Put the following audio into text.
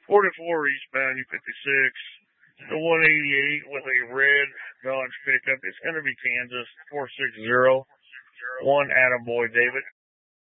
44 eastbound U56. The 188 with a red Dodge pickup. It's going to be Kansas 460. One Attaboy David.